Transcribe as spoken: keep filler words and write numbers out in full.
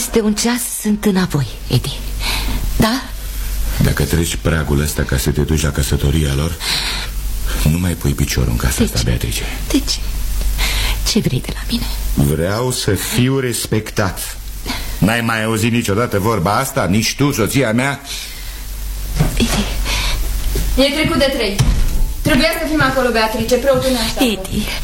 Peste un ceas sunt înapoi, Edi. Da? Dacă treci pragul ăsta ca să te duci la căsătoria lor, nu mai pui piciorul în casa asta, Beatrice. De ce? Ce vrei de la mine? Vreau să fiu respectat. N-ai mai auzit niciodată vorba asta? Nici tu, soția mea? Edi. E trecut de trei. Trebuia să fim acolo, Beatrice, preotul ne așteaptă. Edi,